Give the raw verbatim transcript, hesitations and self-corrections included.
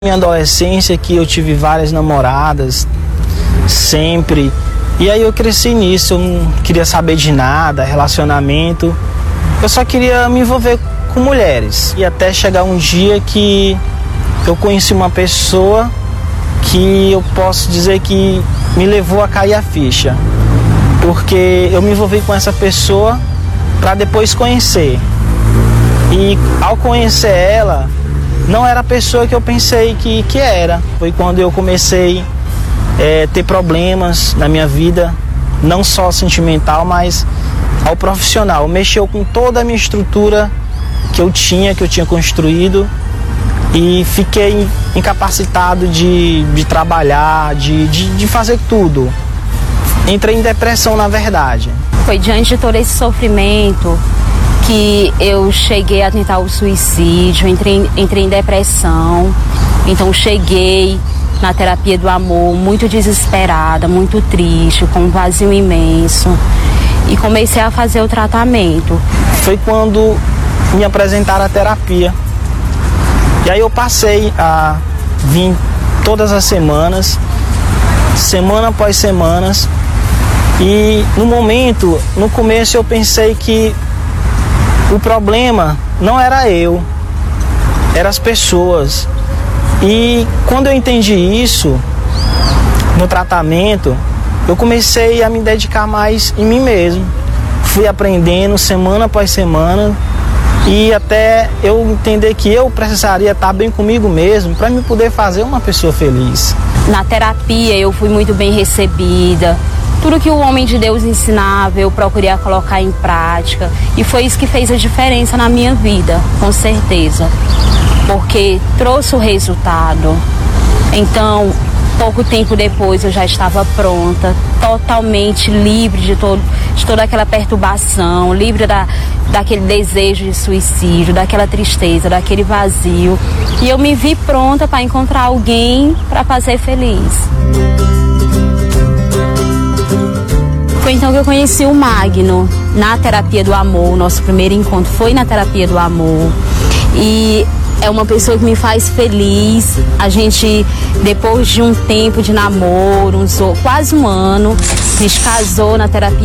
Minha adolescência que eu tive várias namoradas, sempre. E aí eu cresci nisso, eu não queria saber de nada, relacionamento. Eu só queria me envolver com mulheres. E até chegar um dia que eu conheci uma pessoa que eu posso dizer que me levou a cair a ficha. Porque eu me envolvi com essa pessoa para depois conhecer. E ao conhecer ela, não era a pessoa que eu pensei que, que era. Foi quando eu comecei a é, ter problemas na minha vida, não só sentimental, mas ao profissional. Mexeu com toda a minha estrutura que eu tinha, que eu tinha construído, e fiquei incapacitado de, de trabalhar, de, de, de fazer tudo. Entrei em depressão, na verdade. Foi diante de todo esse sofrimento que eu cheguei a tentar o suicídio, entrei, entrei em depressão. Então cheguei na terapia do amor muito desesperada, muito triste, com um vazio imenso, e comecei a fazer o tratamento. Foi quando me apresentaram a terapia. E aí eu passei a vir todas as semanas, semana após semana. E no momento, no começo eu pensei que o problema não era eu, eram as pessoas. E quando eu entendi isso, no tratamento, eu comecei a me dedicar mais em mim mesmo. Fui aprendendo semana após semana, e até eu entender que eu precisaria estar bem comigo mesmo para me poder fazer uma pessoa feliz. Na terapia eu fui muito bem recebida. Tudo que o homem de Deus ensinava, eu procurei colocar em prática. E foi isso que fez a diferença na minha vida, com certeza. Porque trouxe o resultado. Então, pouco tempo depois eu já estava pronta, totalmente livre de, todo, de toda aquela perturbação, livre da, daquele desejo de suicídio, daquela tristeza, daquele vazio. E eu me vi pronta para encontrar alguém para fazer feliz. Foi então que eu conheci o Magno, na terapia do amor. O nosso primeiro encontro foi na terapia do amor. E é uma pessoa que me faz feliz. A gente, depois de um tempo de namoro, uns, quase um ano, a gente casou na terapia.